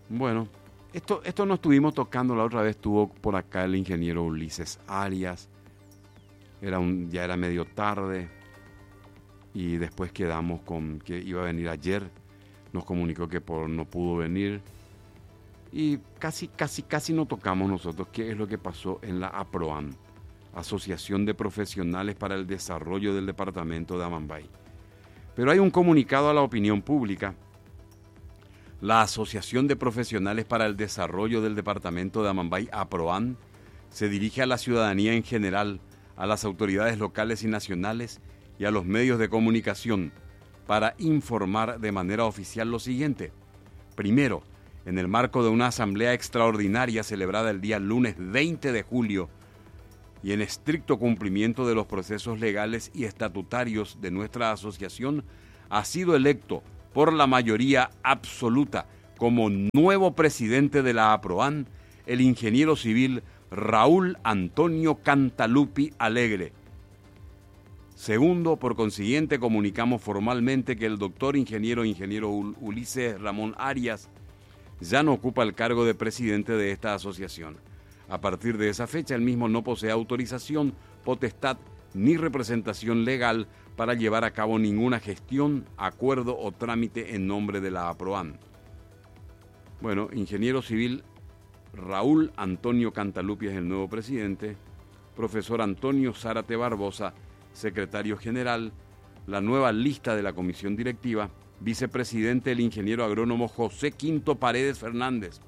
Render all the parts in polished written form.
Bueno, esto no estuvimos tocando, la otra vez estuvo por acá el ingeniero Ulises Arias, ya era medio tarde y después quedamos con que iba a venir ayer, nos comunicó que no pudo venir y casi no tocamos nosotros qué es lo que pasó en la APROAN, Asociación de Profesionales para el Desarrollo del Departamento de Amambay. Pero hay un comunicado a la opinión pública. La Asociación de Profesionales para el Desarrollo del Departamento de Amambay, APROAN, se dirige a la ciudadanía en general, a las autoridades locales y nacionales y a los medios de comunicación para informar de manera oficial lo siguiente. Primero, en el marco de una asamblea extraordinaria celebrada el día lunes 20 de julio y en estricto cumplimiento de los procesos legales y estatutarios de nuestra asociación, ha sido electo por la mayoría absoluta como nuevo presidente de la APROAN el ingeniero civil Raúl Antonio Cantalupi Alegre. Segundo, por consiguiente, comunicamos formalmente que el doctor ingeniero Ulises Ramón Arias ya no ocupa el cargo de presidente de esta asociación. A partir de esa fecha, el mismo no posee autorización, potestad ni representación legal para llevar a cabo ninguna gestión, acuerdo o trámite en nombre de la APROAN. Bueno, ingeniero civil Raúl Antonio Cantalupi es el nuevo presidente, profesor Antonio Zárate Barbosa, secretario general, la nueva lista de la comisión directiva, vicepresidente el ingeniero agrónomo José Quinto Paredes Fernández,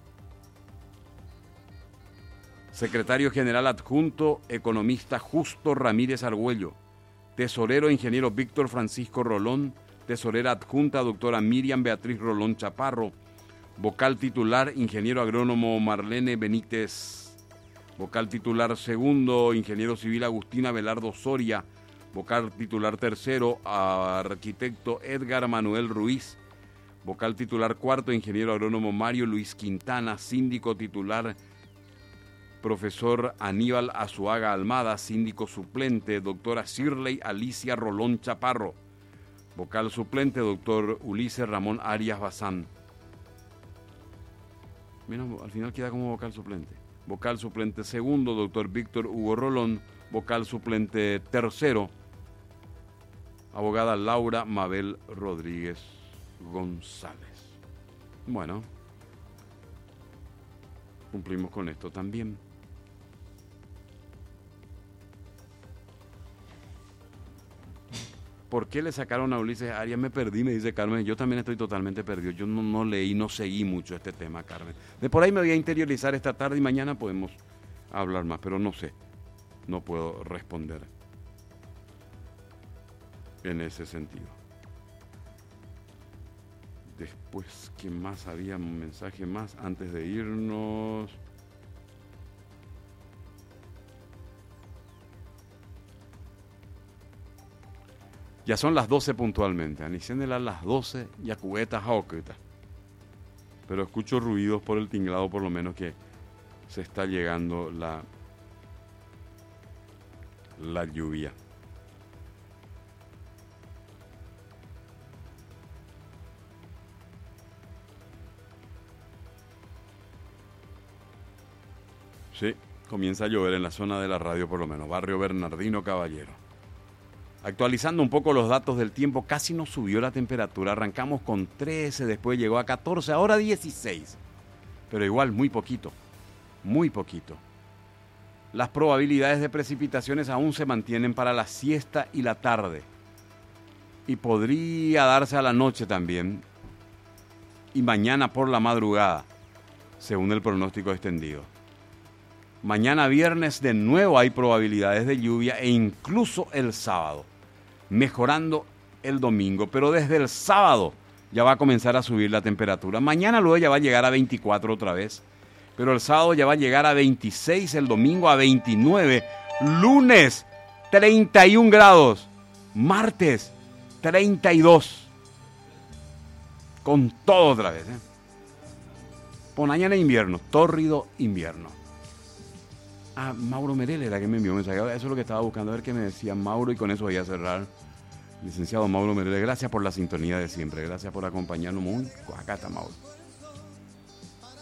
secretario general adjunto economista Justo Ramírez Argüello, tesorero ingeniero Víctor Francisco Rolón, tesorera adjunta doctora Miriam Beatriz Rolón Chaparro, vocal titular ingeniero agrónomo Marlene Benítez, vocal titular segundo ingeniero civil Agustín Abelardo Soria, vocal titular tercero arquitecto Edgar Manuel Ruiz, vocal titular cuarto ingeniero agrónomo Mario Luis Quintana, síndico titular profesor Aníbal Azuaga Almada, síndico suplente doctora Shirley Alicia Rolón Chaparro, vocal suplente doctor Ulises Ramón Arias Bazán. Mira, al final queda como vocal suplente. Vocal suplente segundo, doctor Víctor Hugo Rolón. Vocal suplente tercero, abogada Laura Mabel Rodríguez González. Bueno, cumplimos con esto también. ¿Por qué le sacaron a Ulises Arias? Me perdí, me dice Carmen. Yo también estoy totalmente perdido. Yo no leí, no seguí mucho este tema, Carmen. De por ahí me voy a interiorizar esta tarde y mañana podemos hablar más, pero no sé. No puedo responder en ese sentido. Después, ¿qué más? Había un mensaje más antes de irnos. Ya son las 12 puntualmente. Anicéndela a las 12, ya cubeta, jaoqueta. Pero escucho ruidos por el tinglado, por lo menos que se está llegando la lluvia. Sí, comienza a llover en la zona de la radio, por lo menos. Barrio Bernardino Caballero. Actualizando un poco los datos del tiempo, casi nos subió la temperatura. Arrancamos con 13, después llegó a 14, ahora 16. Pero igual muy poquito, muy poquito. Las probabilidades de precipitaciones aún se mantienen para la siesta y la tarde. Y podría darse a la noche también. Y mañana por la madrugada, según el pronóstico extendido. Mañana viernes de nuevo hay probabilidades de lluvia e incluso el sábado, mejorando el domingo, pero desde el sábado ya va a comenzar a subir la temperatura. Mañana luego ya va a llegar a 24 otra vez, pero el sábado ya va a llegar a 26, el domingo a 29, lunes 31 grados, martes 32, con todo otra vez. Ponañana invierno, tórrido invierno. Ah, Mauro Merel era que me envió un mensaje. Eso es lo que estaba buscando, a ver qué me decía Mauro, y con eso voy a cerrar. Licenciado Mauro Merel, gracias por la sintonía de siempre, gracias por acompañarnos. Acá está Mauro.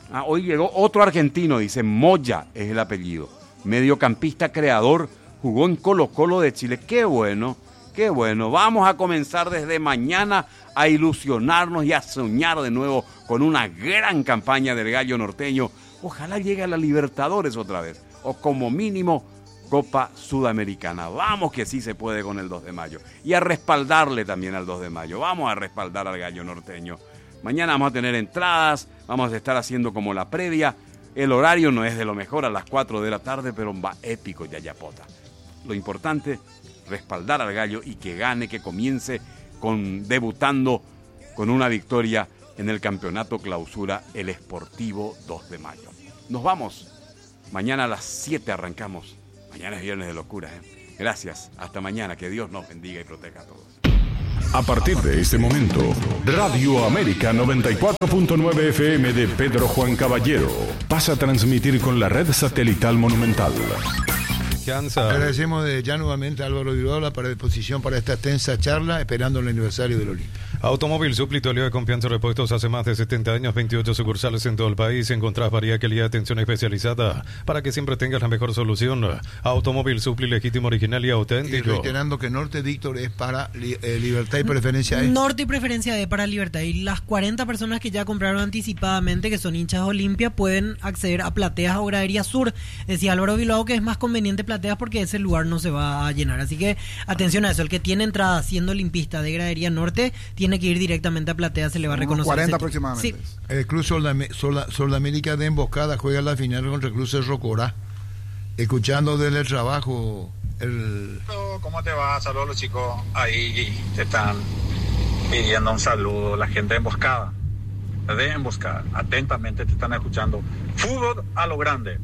Hoy llegó otro argentino, dice Moya, es el apellido. Mediocampista creador, jugó en Colo-Colo de Chile. Qué bueno, qué bueno. Vamos a comenzar desde mañana a ilusionarnos y a soñar de nuevo con una gran campaña del Gallo Norteño. Ojalá llegue a la Libertadores otra vez, o como mínimo Copa Sudamericana. Vamos que sí se puede con el 2 de mayo. Y a respaldarle también al 2 de mayo. Vamos a respaldar al Gallo Norteño. Mañana vamos a tener entradas, vamos a estar haciendo como la previa. El horario no es de lo mejor, a las 4 de la tarde, pero va épico Yayapota. Lo importante, respaldar al Gallo y que gane, que comience debutando con una victoria en el campeonato clausura, el Sportivo 2 de mayo. Nos vamos. Mañana a las 7 arrancamos. Mañana es viernes de locura. Gracias. Hasta mañana. Que Dios nos bendiga y proteja a todos. A partir de este momento, Radio América 94.9 FM de Pedro Juan Caballero pasa a transmitir con la red satelital Monumental. Agradecemos ya nuevamente a Álvaro Villalobos la predisposición para esta extensa charla, esperando el aniversario del Olimpia. Automóvil Supli, tu aliado de confianza y repuestos hace más de 70 años, 28 sucursales en todo el país. Encontrás variedad, calidad y atención especializada para que siempre tengas la mejor solución. Automóvil Supli, legítimo, original y auténtico. Y reiterando que Norte Víctor es para Libertad y Preferencia E. Norte y Preferencia E para Libertad. Y las 40 personas que ya compraron anticipadamente, que son hinchas Olimpia, pueden acceder a Plateas o Gradería Sur. Decía Álvaro Villalobos que es más conveniente Plateas porque ese lugar no se va a llenar. Así que atención a eso. El que tiene entrada siendo olimpista de Gradería Norte tiene que ir directamente a Platea, se le va a reconocer. 40 aproximadamente. Sí. El Club Sudamérica de Emboscada juega la final contra el Club Cerro Corá. Escuchando desde el trabajo ¿Cómo te va? Saludos a los chicos. Ahí te están pidiendo un saludo. La gente de Emboscada. De Emboscada. Atentamente te están escuchando. Fútbol a lo grande.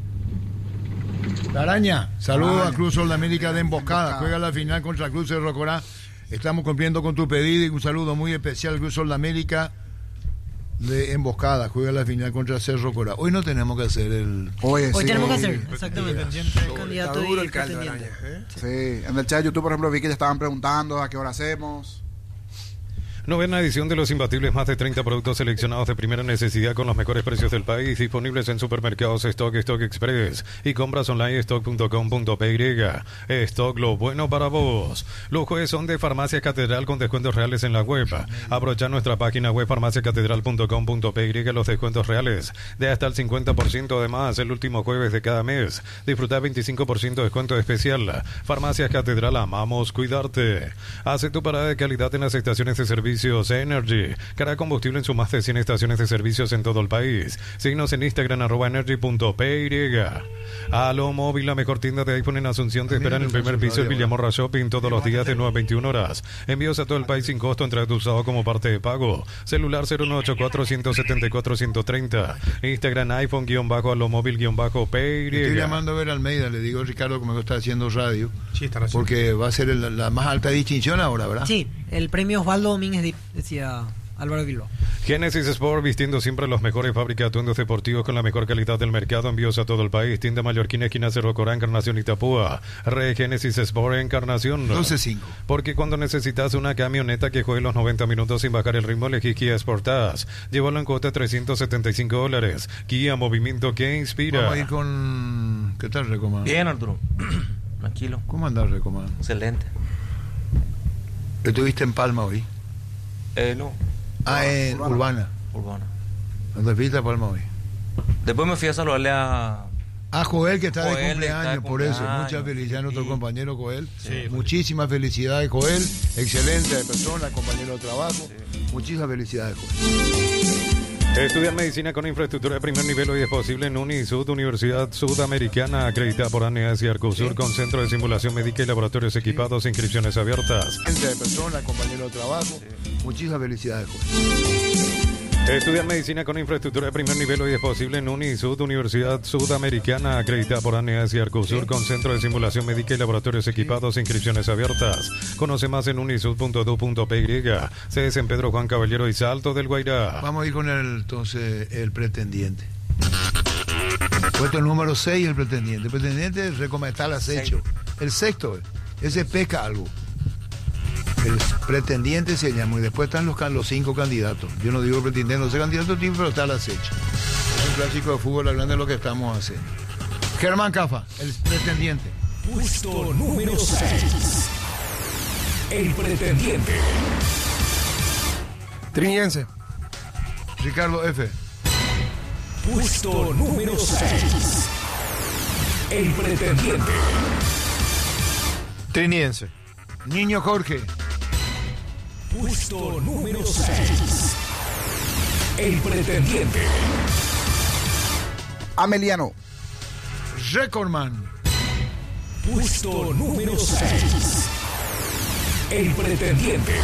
La Araña, saludos al Club Sudamérica de Emboscada. Juega la final contra el Club Cerro Corá. Estamos cumpliendo con tu pedido y un saludo muy especial al Club Sudamérica de Emboscada. Juega la final contra Cerro Corá. Hoy no tenemos que hacer el... Hoy tenemos que hacer, exactamente. Candidato duro y el caldo, pretendiente. Sí, en el chat de YouTube, por ejemplo, vi que te estaban preguntando a qué hora hacemos. Novena edición de Los Imbatibles, más de 30 productos seleccionados de primera necesidad con los mejores precios del país, disponibles en supermercados Stock, Stock Express y compras online stock.com.py. Stock, lo bueno para vos. Los jueves son de Farmacia Catedral con descuentos reales en la web. Aprovecha nuestra página web farmaciacatedral.com.py, los descuentos reales de hasta el 50% de más el último jueves de cada mes. Disfruta 25% de descuento especial. Farmacias Catedral, amamos cuidarte. Hace tu parada de calidad en las estaciones de servicio Energy. Carga combustible en sus más de 100 estaciones de servicios en todo el país. Síguenos en Instagram @energy.py. Alo Móvil, la mejor tienda de iPhone en Asunción, te espera en el primer piso de Villamorra Shopping todos los días de 9 a 21 horas. Envíos a todo el país sin costo, entrega tu usado como parte de pago. Celular 0184-174-130. Instagram iPhone-Alo Móvil-Pay. Estoy llamando a ver Almeida, le digo a Ricardo como está haciendo radio. Sí, está haciendo. Porque va a ser la más alta distinción ahora, ¿verdad? Sí, el premio Osvaldo Domínguez, decía Álvaro Villalobos. Genesis Sport, vistiendo siempre los mejores, fábrica de atuendos deportivos con la mejor calidad del mercado, envíos a todo el país. Tienda Mallorquina, esquina Cerro Corá, Encarnación y Tapúa. Genesis Sport, Encarnación. 12.5. Porque cuando necesitas una camioneta que juegue los 90 minutos sin bajar el ritmo, elegí Kia Sportage. Llévalo en cuota $375. Kia, movimiento que inspira. Vamos a ir con... ¿Qué tal, Recomán? Bien, Arturo. Tranquilo. ¿Cómo andás, Recomán? Excelente. ¿Estuviste en Palma hoy? No. En Urbana. ¿Dónde fuiste a Palma hoy? Después me fui a saludarle a Joel, que está de cumpleaños, por eso. Muchas felicidades a nuestro compañero Joel. Sí, muchísimas felicidades, Joel. Excelente persona, compañero de trabajo. Sí. Muchísimas felicidades, Joel. Estudiar medicina con infraestructura de primer nivel hoy es posible en UNISUD, Universidad Sudamericana, acreditada por ANEAS y Arcosur, con centro de simulación médica y laboratorios equipados, inscripciones abiertas. De persona, compañero de trabajo. Muchísimas felicidades, Joel. Estudiar medicina con infraestructura de primer nivel hoy es posible en UNISUD, Universidad Sudamericana, acreditada por ANEAS y Arcosur, con centro de simulación médica y laboratorios equipados, inscripciones abiertas. Conoce más en unisud.edu.py. Sedes en Pedro Juan Caballero y Salto del Guairá. Vamos a ir con el pretendiente. Puesto el número 6, el pretendiente. El pretendiente es recomendar el acecho. El sexto, ese pesca algo. El pretendiente se llama, y después están los 5 candidatos. Yo no digo pretendiente, no sé candidato, pero está el acecho. Es un clásico de fútbol, hablando de lo que estamos haciendo. Germán Cafa, el pretendiente. Puesto número 6. El pretendiente. Triniense. Ricardo F. Puesto número 6. El pretendiente. Triniense. Niño Jorge. Puesto número 6. El pretendiente. Ameliano. Recordman. Puesto número 6. El pretendiente.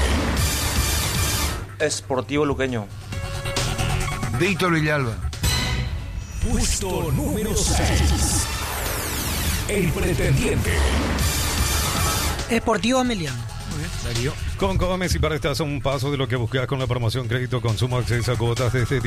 Sportivo Luqueño. Víctor Villalba. Puesto número 6. El pretendiente. Sportivo Ameliano. Darío. Con Gómez y para estás a un paso de lo que buscas con la promoción Crédito Consumo, acceso a cuotas desde